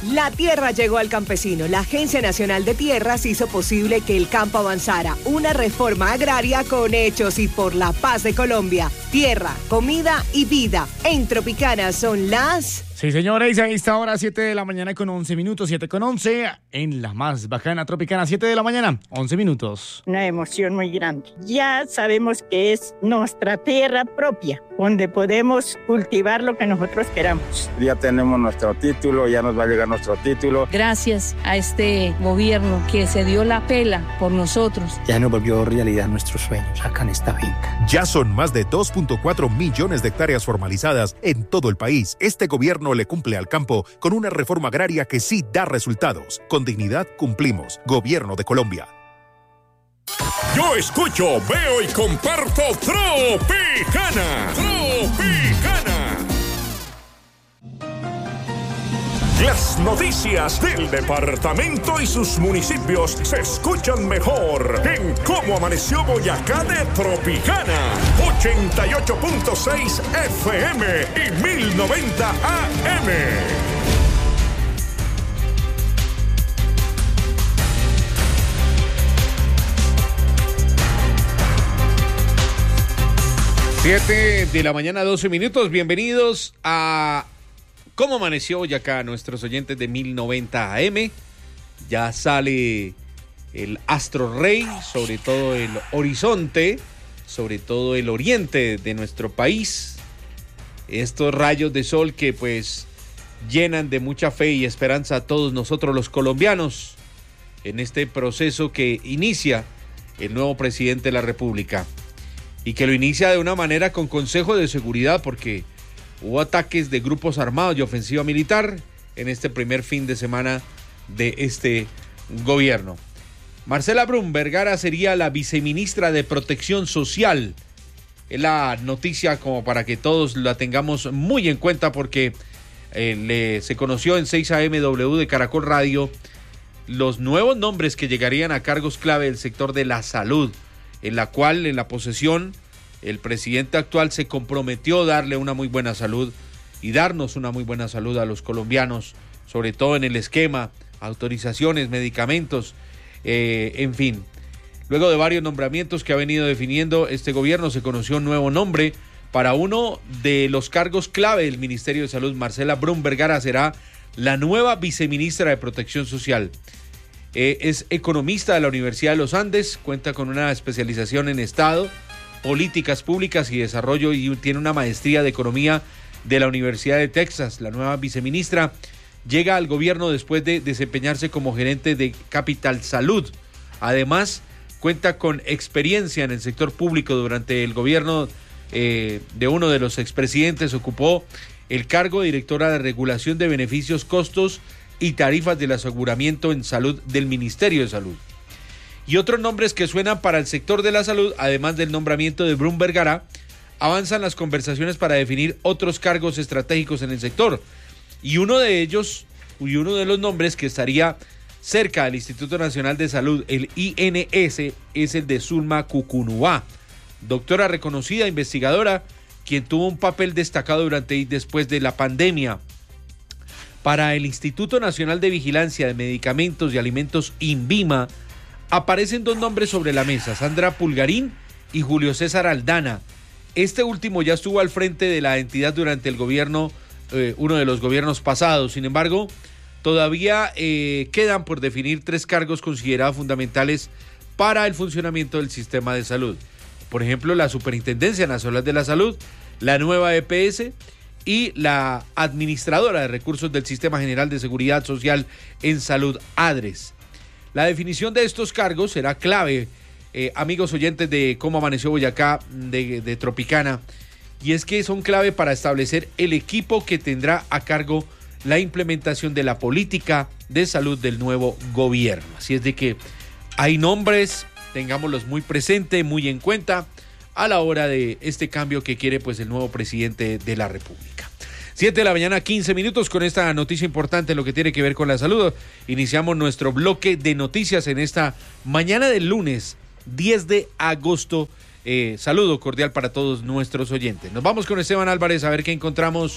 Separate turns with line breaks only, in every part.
La tierra llegó al campesino. La Agencia Nacional de Tierras hizo posible que el campo avanzara. Una reforma agraria con hechos y por la paz de Colombia. Tierra, comida y vida. En Tropicana son las...
Sí, señores, a esta hora 7 de la mañana con 11 minutos, 7 con 11, en la más bacana Tropicana, 7 de la mañana, 11 minutos.
Una emoción muy grande. Ya sabemos que es nuestra tierra propia, donde podemos cultivar lo que nosotros queramos.
Ya tenemos nuestro título, ya nos va a llegar nuestro título.
Gracias a este gobierno que se dio la pela por nosotros.
Ya nos volvió realidad nuestros sueños acá en esta finca.
Ya son más de 2.4 millones de hectáreas formalizadas en todo el país. Este gobierno le cumple al campo con una reforma agraria que sí da resultados. Con dignidad cumplimos. Gobierno de Colombia.
Yo escucho, veo y comparto Tropicana. Tropicana. Las noticias del departamento y sus municipios se escuchan mejor en Cómo Amaneció Boyacá de Tropicana. 88.6 FM y 1090 AM.
Siete de la mañana, 12 minutos. Bienvenidos a ¿Cómo amaneció Boyacá? Nuestros oyentes de 1090 AM. Ya sale el astro rey, sobre todo el horizonte, sobre todo el oriente de nuestro país. Estos rayos de sol que pues llenan de mucha fe y esperanza a todos nosotros los colombianos en este proceso que inicia el nuevo presidente de la República. Y que lo inicia de una manera con consejo de seguridad, porque hubo ataques de grupos armados y ofensiva militar en este primer fin de semana de este gobierno. Marcela Brun Vergara sería la viceministra de Protección Social. Es la noticia como para que todos la tengamos muy en cuenta, porque se conoció en 6AMW de Caracol Radio los nuevos nombres que llegarían a cargos clave del sector de la salud, en la cual en la posesión el presidente actual se comprometió a darle una muy buena salud y darnos una muy buena salud a los colombianos, sobre todo en el esquema, autorizaciones, medicamentos, en fin. Luego de varios nombramientos que ha venido definiendo este gobierno, se conoció un nuevo nombre para uno de los cargos clave del Ministerio de Salud. Marcela Brun Vergara será la nueva viceministra de Protección Social. Es economista de la Universidad de los Andes, cuenta con una especialización en Estado, Políticas Públicas y Desarrollo, y tiene una maestría de Economía de la Universidad de Texas. La nueva viceministra llega al gobierno después de desempeñarse como gerente de Capital Salud. Además, cuenta con experiencia en el sector público. Durante el gobierno de uno de los expresidentes ocupó el cargo de directora de regulación de beneficios, costos y tarifas del aseguramiento en salud del Ministerio de Salud. Y otros nombres que suenan para el sector de la salud, además del nombramiento de Brun Vergara, avanzan las conversaciones para definir otros cargos estratégicos en el sector. Y uno de ellos, y uno de los nombres que estaría cerca del Instituto Nacional de Salud, el INS, es el de Zulma Cucunúa, doctora reconocida, investigadora, quien tuvo un papel destacado durante y después de la pandemia. Para el Instituto Nacional de Vigilancia de Medicamentos y Alimentos, INVIMA, aparecen dos nombres sobre la mesa: Sandra Pulgarín y Julio César Aldana. Este último ya estuvo al frente de la entidad durante el gobierno, uno de los gobiernos pasados. Sin embargo, todavía quedan por definir tres cargos considerados fundamentales para el funcionamiento del sistema de salud. Por ejemplo, la Superintendencia Nacional de la Salud, la nueva EPS y la administradora de recursos del Sistema General de Seguridad Social en Salud, ADRES. La definición de estos cargos será clave, amigos oyentes de Cómo Amaneció Boyacá de Tropicana, y es que son clave para establecer el equipo que tendrá a cargo la implementación de la política de salud del nuevo gobierno. Así es de que hay nombres, tengámoslos muy presente, muy en cuenta a la hora de este cambio que quiere pues el nuevo presidente de la República. 7 de la mañana, 15 minutos, con esta noticia importante en lo que tiene que ver con la salud. Iniciamos nuestro bloque de noticias en esta mañana del lunes 10 de agosto. Saludo cordial para todos nuestros oyentes. Nos vamos con Esteban Álvarez a ver qué encontramos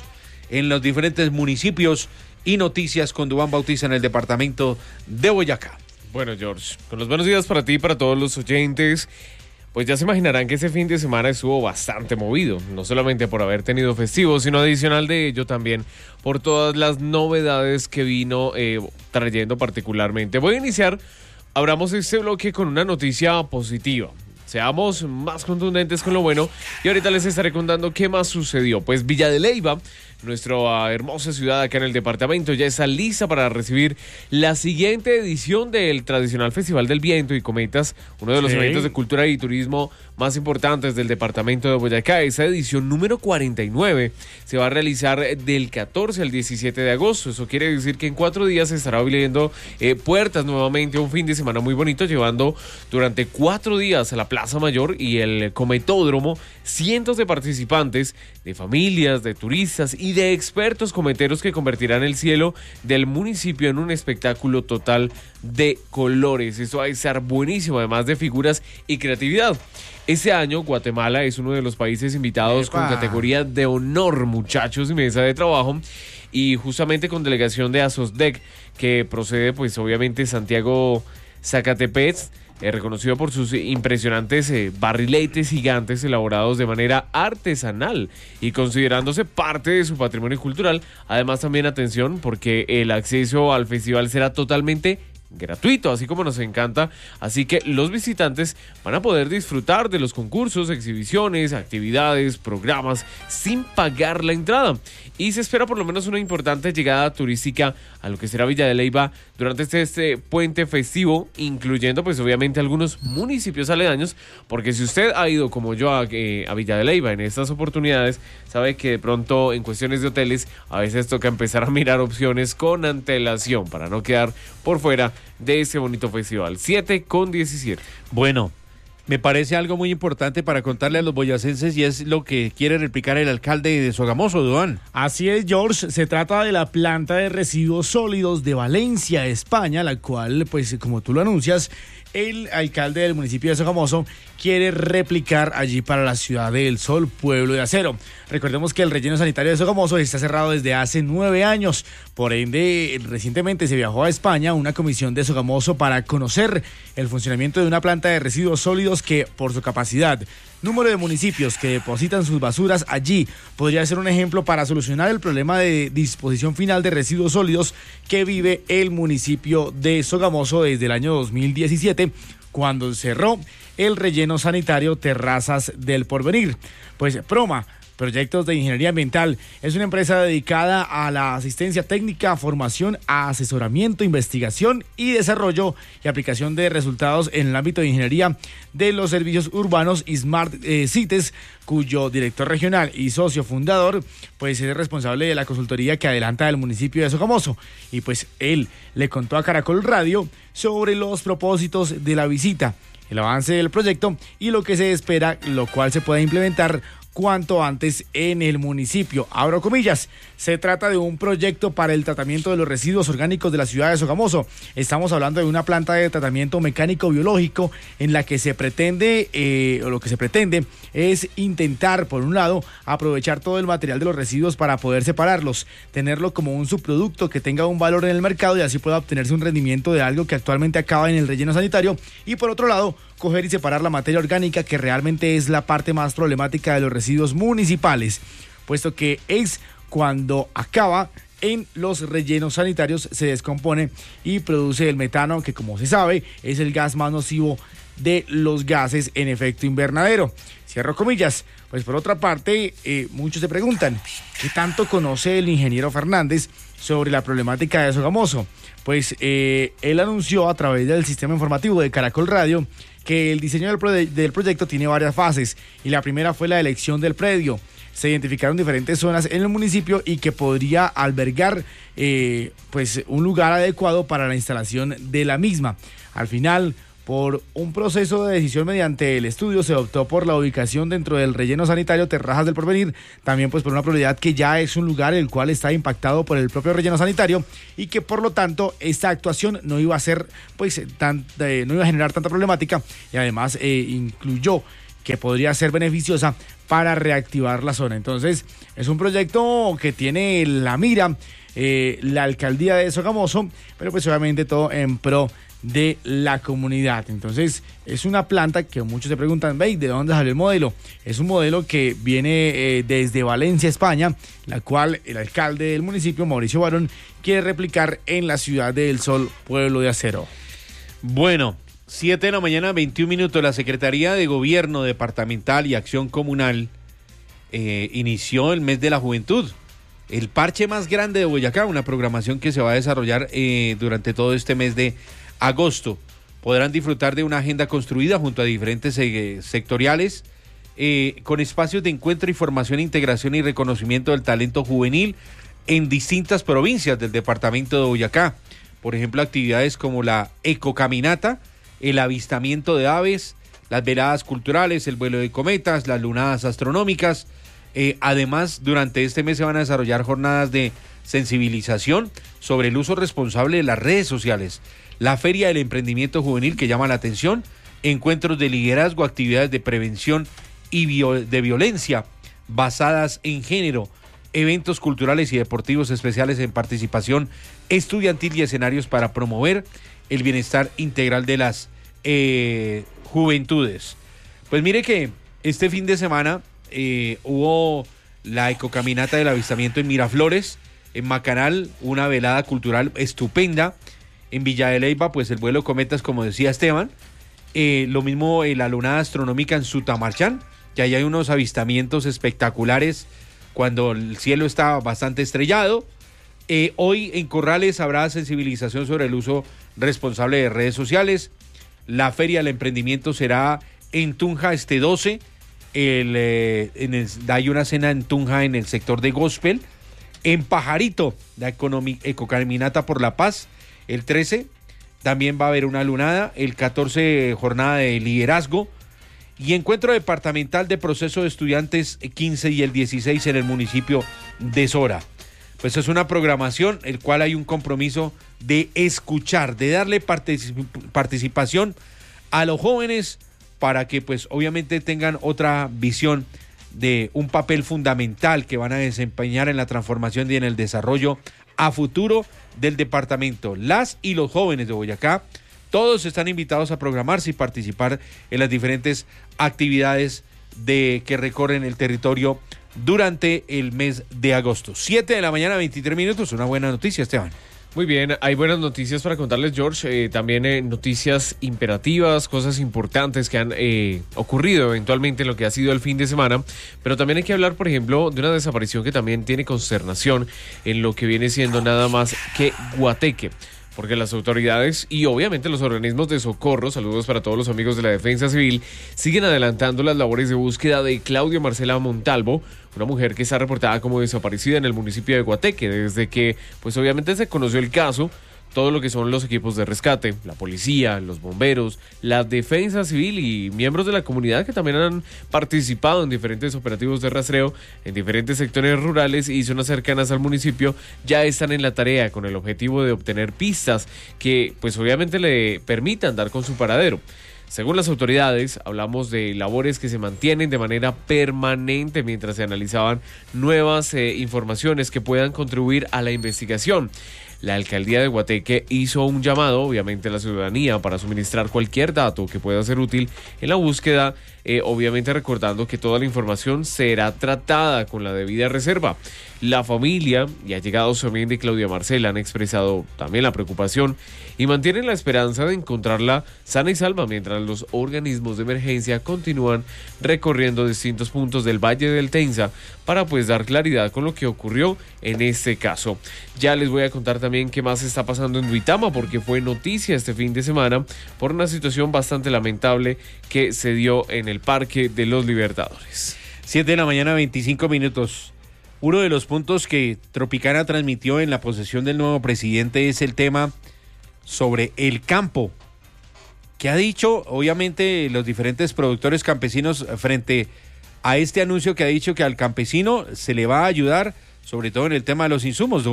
en los diferentes municipios y noticias con Duván Bautista en el departamento de Boyacá.
Bueno, George, con los buenos días para ti y para todos los oyentes. Pues ya se imaginarán que ese fin de semana estuvo bastante movido, no solamente por haber tenido festivos, sino adicional de ello también por todas las novedades que vino trayendo particularmente. Voy a iniciar, abramos este bloque con una noticia positiva. Seamos más contundentes con lo bueno y ahorita les estaré contando qué más sucedió. Pues Villa de Leyva, nuestra hermosa ciudad acá en el departamento, ya está lista para recibir la siguiente edición del tradicional Festival del Viento y Cometas, uno de los eventos de cultura y turismo más importantes del departamento de Boyacá. Esa edición número 49 se va a realizar del 14 al 17 de agosto. Eso quiere decir que en 4 días se estará abriendo puertas nuevamente, un fin de semana muy bonito, llevando durante 4 días a la Plaza Mayor y el Cometódromo cientos de participantes, de familias, de turistas y de expertos cometeros que convertirán el cielo del municipio en un espectáculo total de colores. Esto va a estar buenísimo, además de figuras y creatividad. Este año Guatemala es uno de los países invitados con categoría de honor, muchachos, y mesa de trabajo, y justamente con delegación de ASOSDEC, que procede pues obviamente Santiago Zacatepec, reconocido por sus impresionantes barriletes gigantes elaborados de manera artesanal y considerándose parte de su patrimonio cultural. Además también atención, porque el acceso al festival será totalmente gratuito, así como nos encanta, así que los visitantes van a poder disfrutar de los concursos, exhibiciones, actividades, programas sin pagar la entrada, y se espera por lo menos una importante llegada turística a lo que será Villa de Leyva durante este puente festivo, incluyendo pues obviamente algunos municipios aledaños, porque si usted ha ido como yo a Villa de Leyva en estas oportunidades, sabe que de pronto en cuestiones de hoteles a veces toca empezar a mirar opciones con antelación para no quedar por fuera de ese bonito festival. 7:17.
Bueno, me parece algo muy importante para contarle a los boyacenses, y es lo que quiere replicar el alcalde de Sogamoso, Duván.
Así es, George, se trata de la planta de residuos sólidos de Valencia, España, la cual, pues como tú lo anuncias, el alcalde del municipio de Sogamoso quiere replicar allí para la ciudad del Sol, Pueblo de Acero. Recordemos que el relleno sanitario de Sogamoso está cerrado desde hace 9 años. Por ende, recientemente se viajó a España una comisión de Sogamoso para conocer el funcionamiento de una planta de residuos sólidos que, por su capacidad, número de municipios que depositan sus basuras allí, podría ser un ejemplo para solucionar el problema de disposición final de residuos sólidos que vive el municipio de Sogamoso desde el año 2017, cuando cerró el relleno sanitario Terrazas del Porvenir. Pues Proma Proyectos de Ingeniería Ambiental es una empresa dedicada a la asistencia técnica, formación, asesoramiento, investigación y desarrollo y aplicación de resultados en el ámbito de ingeniería de los servicios urbanos y Smart Cities, cuyo director regional y socio fundador pues es responsable de la consultoría que adelanta el municipio de Sogamoso. Y pues él le contó a Caracol Radio sobre los propósitos de la visita, el avance del proyecto y lo que se espera, lo cual se puede implementar cuanto antes en el municipio. Abro comillas, se trata de un proyecto para el tratamiento de los residuos orgánicos de la ciudad de Sogamoso. Estamos hablando de una planta de tratamiento mecánico biológico en la que se pretende, o lo que se pretende es intentar, por un lado, aprovechar todo el material de los residuos para poder separarlos, tenerlo como un subproducto que tenga un valor en el mercado y así pueda obtenerse un rendimiento de algo que actualmente acaba en el relleno sanitario, y por otro lado, coger y separar la materia orgánica, que realmente es la parte más problemática de los residuos municipales, puesto que es cuando acaba en los rellenos sanitarios, se descompone y produce el metano, que como se sabe es el gas más nocivo de los gases en efecto invernadero. Cierro comillas. Pues por otra parte, muchos se preguntan, ¿qué tanto conoce el ingeniero Fernández sobre la problemática de Sogamoso? Pues él anunció a través del sistema informativo de Caracol Radio que el diseño del proyecto tiene varias fases, y la primera fue la elección del predio. Se identificaron diferentes zonas en el municipio y que podría albergar pues un lugar adecuado para la instalación de la misma. Al final, por un proceso de decisión mediante el estudio, se optó por la ubicación dentro del relleno sanitario Terrazas del Porvenir, también pues por una prioridad que ya es un lugar el cual está impactado por el propio relleno sanitario, y que por lo tanto esta actuación no iba a ser pues no iba a generar tanta problemática, y además incluyó que podría ser beneficiosa para reactivar la zona. Entonces, es un proyecto que tiene la mira la alcaldía de Sogamoso, pero pues obviamente todo en pro de la comunidad. Entonces, es una planta que muchos se preguntan, ¿de dónde salió el modelo? Es un modelo que viene desde Valencia, España, la cual el alcalde del municipio, Mauricio Barón, quiere replicar en la ciudad del Sol, Pueblo de Acero.
Bueno, 7 de la mañana, 21 minutos. La Secretaría de Gobierno Departamental y Acción Comunal inició el mes de la juventud. El parche más grande de Boyacá, una programación que se va a desarrollar durante todo este mes de agosto. Podrán disfrutar de una agenda construida junto a diferentes sectoriales con espacios de encuentro y formación, integración y reconocimiento del talento juvenil en distintas provincias del departamento de Boyacá. Por ejemplo, actividades como la ecocaminata, el avistamiento de aves, las veladas culturales, el vuelo de cometas, las lunadas astronómicas. Además, durante este mes se van a desarrollar jornadas de sensibilización sobre el uso responsable de las redes sociales, la Feria del Emprendimiento Juvenil, que llama la atención, encuentros de liderazgo, actividades de prevención y de violencia basadas en género, eventos culturales y deportivos especiales en participación estudiantil y escenarios para promover el bienestar integral de las juventudes. Pues mire que este fin de semana hubo la ecocaminata del avistamiento en Miraflores, en Macanal, una velada cultural estupenda. En Villa de Leyva, pues el vuelo de cometas, como decía Esteban. Lo mismo la lunada astronómica en Sutamarchán, que ahí hay unos avistamientos espectaculares cuando el cielo está bastante estrellado. Hoy en Corrales habrá sensibilización sobre el uso responsable de redes sociales. La Feria del Emprendimiento será en Tunja este 12. Hay una cena en Tunja en el sector de Gospel. En Pajarito, la ecocaminata por la paz. El 13 también va a haber una lunada. El 14, jornada de liderazgo. Y encuentro departamental de proceso de estudiantes 15 y el 16 en el municipio de Sora. Pues es una programación el cual hay un compromiso de escuchar, de darle participación a los jóvenes para que pues obviamente tengan otra visión de un papel fundamental que van a desempeñar en la transformación y en el desarrollo a futuro del departamento. Las y los jóvenes de Boyacá, todos están invitados a programarse y participar en las diferentes actividades que recorren el territorio durante el mes de agosto. 7 de la mañana, 23 minutos, una buena noticia, Esteban.
Muy bien, hay buenas noticias para contarles, George. También noticias imperativas, cosas importantes que han ocurrido eventualmente en lo que ha sido el fin de semana. Pero también hay que hablar, por ejemplo, de una desaparición que también tiene consternación en lo que viene siendo nada más que Guateque. Porque las autoridades y obviamente los organismos de socorro, saludos para todos los amigos de la Defensa Civil, siguen adelantando las labores de búsqueda de Claudia Marcela Montalvo, una mujer que está reportada como desaparecida en el municipio de Guateque, desde que pues obviamente se conoció el caso. Todo lo que son los equipos de rescate, la policía, los bomberos, la defensa civil y miembros de la comunidad que también han participado en diferentes operativos de rastreo en diferentes sectores rurales y zonas cercanas al municipio, ya están en la tarea con el objetivo de obtener pistas que pues obviamente le permitan dar con su paradero. Según las autoridades, hablamos de labores que se mantienen de manera permanente mientras se analizaban nuevas informaciones que puedan contribuir a la investigación. La alcaldía de Guateque hizo un llamado, obviamente, a la ciudadanía para suministrar cualquier dato que pueda ser útil en la búsqueda, obviamente recordando que toda la información será tratada con la debida reserva. La familia y allegados también de Claudia Marcela han expresado también la preocupación y mantienen la esperanza de encontrarla sana y salva mientras los organismos de emergencia continúan recorriendo distintos puntos del Valle del Tenza para pues dar claridad con lo que ocurrió en este caso. Ya les voy a contar también qué más está pasando en Duitama porque fue noticia este fin de semana por una situación bastante lamentable que se dio en el Parque de los Libertadores.
7 de la mañana, 25 minutos. Uno de los puntos que Tropicana transmitió en la posesión del nuevo presidente es el tema sobre el campo. ¿Qué ha dicho? Obviamente los diferentes productores campesinos frente a este anuncio que ha dicho que al campesino se le va a ayudar, sobre todo en el tema de los insumos, Duván.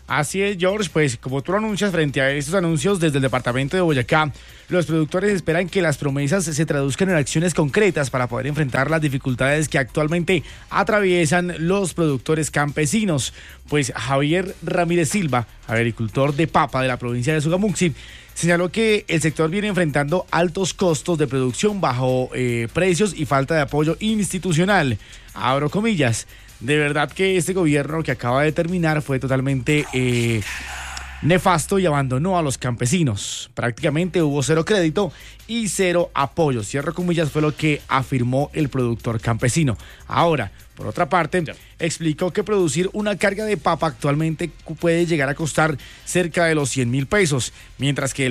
Así es, George, pues como tú lo anuncias, frente a estos anuncios desde el departamento de Boyacá, los productores esperan que las promesas se traduzcan en acciones concretas para poder enfrentar las dificultades que actualmente atraviesan los productores campesinos. Pues Javier Ramírez Silva, agricultor de papa de la provincia de Sogamuxi, señaló que el sector viene enfrentando altos costos de producción bajo precios y falta de apoyo institucional. Abro comillas. De verdad que este gobierno que acaba de terminar fue totalmente nefasto y abandonó a los campesinos. Prácticamente hubo cero crédito y cero apoyo. Cierro comillas, fue lo que afirmó el productor campesino. Ahora, por otra parte, explicó que producir una carga de papa actualmente puede llegar a costar cerca de los 100.000 pesos, mientras que